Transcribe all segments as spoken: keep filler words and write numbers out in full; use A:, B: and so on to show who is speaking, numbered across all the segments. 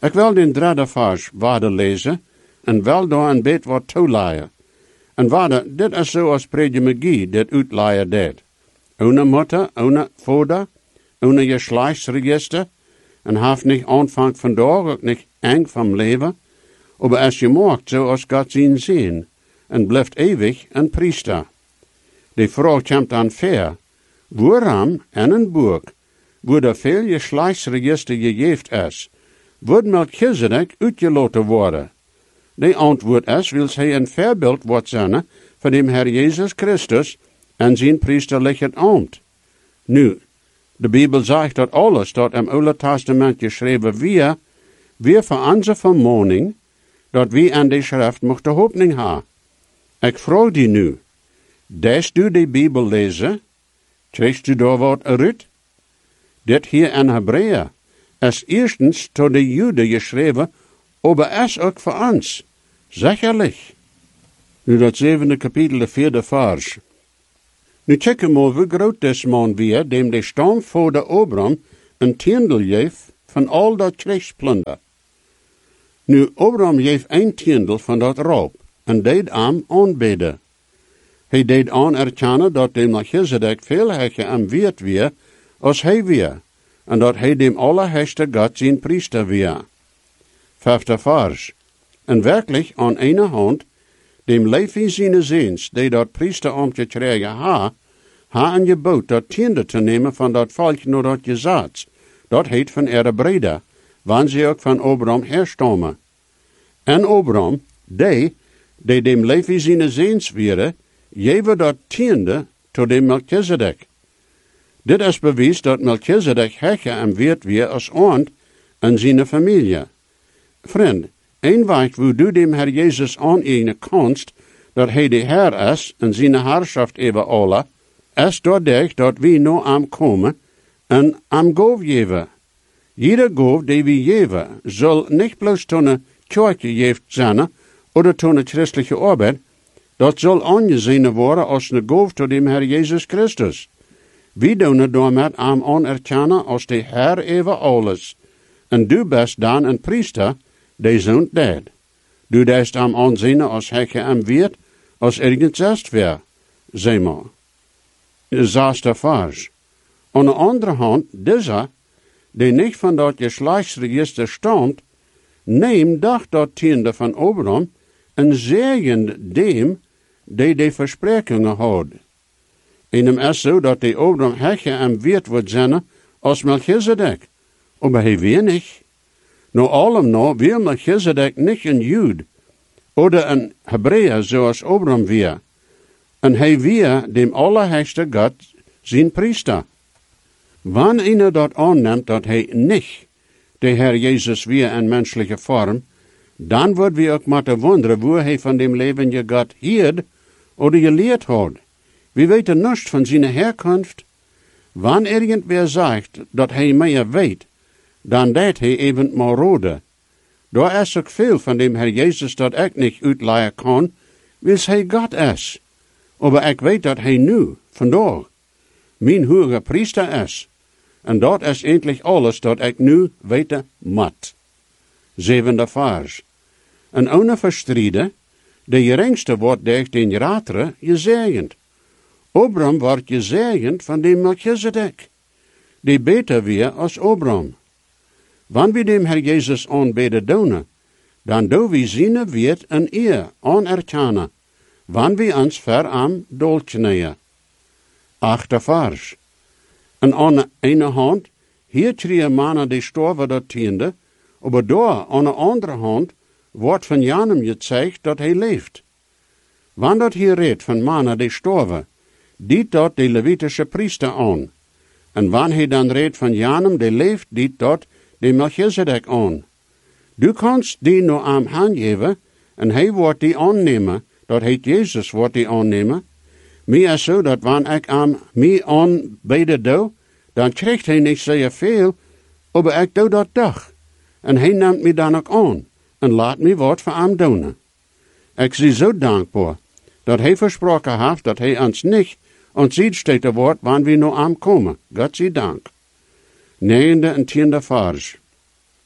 A: Ik wil den derde vers waarde lezen en wel door een beetje wat toeleien. En waarde, dit is zoals predemagie dit uitleien deed. Ohne moeder, ohne vader, ohne geslachtsregister, en heeft niet aanvang vandaag, ook niet eng van leven, aber als je maakt zoals God zien zien, en blijft eeuwig een priester. Die vraag komt dan ver, waarom en een boek, wo er veel geslachtsregister gegeven is, wordt Melchizedek uitgelaten worden? Die antwoord is, wil hij een voorbeeld wordt zijn van dem Herr Jezus Christus en zijn priesterlijke ambt. Nu, de Bijbel zegt dat alles dat im Oude Testament geschreven weer, weer voor onze vermaning, dat we aan de schrift mochten hoopning hebben. Ik vraag die nu, deest u de Bijbel lezen? Krijgt u daar wat uit? Dit hier in Hebreeën is eerstens tot de Joden geschreven, aber is ook voor ons. Zekerlijk. Nu dat zevende kapitel, de vierde vers. Nu checken we hoe groot des man weer, dem de stamvader Abraham een tiendel geeft van al dat krijgsplunder. Nu, Abraham geeft een tiendel van dat roop, en deed aan aanbidden. Hij deed aan erkennen dat de Melchizedek veel heger en weert weer, als hij weer, en dat hij dem allerheiligste God zijn priester weer. Vijfde vers. En werkelijk aan ene hand, dem Levi zijn ziens, die dat priesterambt gekregen ha, ha een gebod dat tiende te nemen van dat volk naar dat gezat. Dat heet van ere breda, wanneer ze ook van Abraham herstammen. En Abraham, die, die dem Levi zijn ziens wieren, geven dat tiende tot dem Melchizedek. Dit is bewijs dat Melchizedek hecher en weert weer als aand en zijn familie. Vriend, een weg wo du dem Herr Jezus aaneignen kanst, dat hij de Herr is en zijn heerschaft over alle, is doordat dat we nou aan komen en aan goof geven. Jeder goof die we geven, zal niet bloos tot een kerkje geeft zijn, oder tot een christelijke arbeid, dat zal aangezien worden als een goof tot dem Herr Jezus Christus. We doen het daarmee aan anerkennen als de Herr over alles. En du bist dan een priester, die zo'n deed. Du deest am aanzien als hekke en weert, als ergens est weer, zeg maar. Zesde vers. Aan de andere hand, deze, die niet van dat geslachtsregister stamt, neem doch dat tiende van Abraham en zegen dem, die de versprekingen houdt. En hem is zo dat de Abraham hekke en weert wordt zijn als Melchizedek, maar hij weer niet. Nou allem nou wil Melchizedek niet een Jood, oder een Hebreeër zoals Abraham weer. En hij weer dem allerheiligste God zijn priester. Wanneer een dat aanneemt dat hij niet de Herr Jezus weer in menselijke vorm, dan wordt we ook maar te wonderen hoe hij van dem levende God hierd oder geleerd had. We weten niets van zijn herkomst. Wanneer irgendwer zegt dat hij meer weet, dan deed hij even maar rode. Daar is ook veel van dem Herr Jezus dat ik niet uitleiden kan, wils hij God is. Maar ik weet dat hij nu, vandaag, mijn hoge priester is. En dat is eindelijk alles dat ik nu weten moet. Zevende vers. En ohne verstrieden, de geringste wordt durch den Ratere gezegend. Abraham wordt gezegend van dem Melchizedek, die beter weer als Abraham. Wanneer we dem Herr Jezus aanbidden doen, dan doen we zijn wet en eer anerkennen, wanneer we ons ver aan dolkneeën. Achte vers. En aan de ene hand, hier tree mannen die storven dat tiende, maar daar aan de andere hand wordt van Janem gezegd dat hij leeft. Wanneer dat hier redt van mannen die storven, dient dat de Levitische priester aan. En wanneer hij dan redt van Janem die leeft, dient dat de Melchizedek aan. Du kannst die nou aan hem geven, en hij wordt die aannemen, dat heet Jezus wordt die aannemen. Mij is zo dat wanneer ik aan mij aanbidden doe, dan krijgt hij niet zeer veel, maar ik doe dat toch. En hij neemt mij dan ook aan, en laat mij wat voor hem doen. Ik zie zo dankbaar, dat hij versproken heeft dat hij ons niet ontzijdsteten wordt, wanneer we nou aan komen. God zij dank. Negende en tiende vers.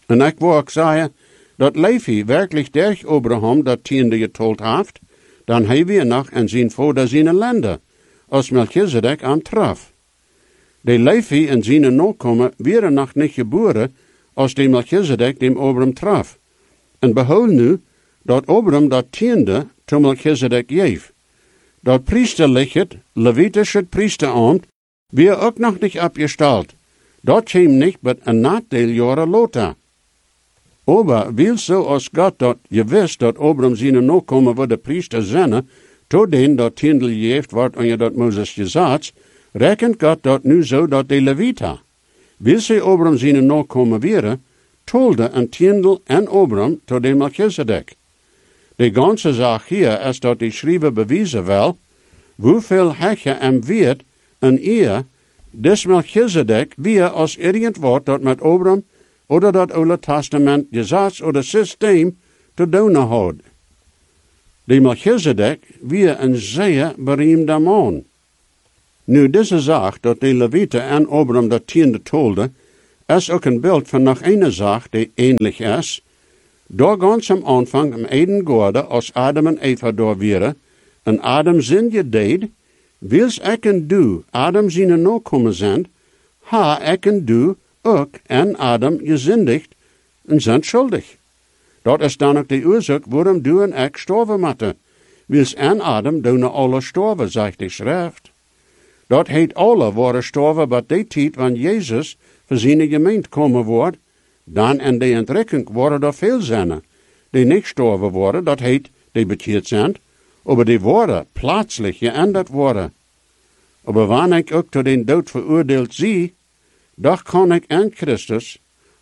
A: En ik wil ook zeggen, dat Levi werkelijk durch Abraham dat tiende getold heeft, dan hij weer nog en zijn vader zijn landen, als Melchizedek aantraf. De Levi en zijn nakomen waren nog niet geboren, als de Melchizedek dem Abraham traf. En behoud nu, dat Abraham dat tiende te Melchizedek geef. Dat priesterlijke, Levitische priesterambt, weer ook nog niet opgesteld. Dat kwam niet met een nadeel jaren later. Aber wil zo als God dat je wist dat Abraham zijn nakomen voor de priester zijn, tot den dat tiendel geeft wordt aan je dat Mozes gezegd, rekent God dat nu zo dat de Levita. Wil ze Abraham zijn nakomen weer, tolde een tiendel en Abraham tot de Melchizedek. De ganze zaak hier is dat de schrijver bewijzen wil, hoeveel hekje en weet een eer, des Melchizedek weer als irgend wat dat met Abraham oder dat Oude Testament gezag oder systeem te doen had. De Melchizedek weer een zeer beroemde man. Nu, deze zaak dat de Levieten en Abraham dat tiende tolde, is ook een beeld van nog een zaak die ähnlich is. Door ganz am Anfang am Eden Gorde, als Adam en Eva door waren, en Adam zin je deed, wils ik en du Adam zijn nakomen zijn, ha ik en du ook en Adam gezindigd en zijn schuldig. Dat is dan ook de oorzaak waarom du en ik sterven moeten. Wils en Adam doen alle sterven, zegt de schrift. Dat heet alle worden sterven bij die tijd wanneer Jezus voor zijn gemeente komen wordt, dan in de entrekking worden er veel zijn, die niet sterven worden, dat heet, die bekeerd zijn, aber die worden plaatselijk geändert worden. Aber wanneer ik ook tot den dood veroordeeld zie, doch kan ik in Christus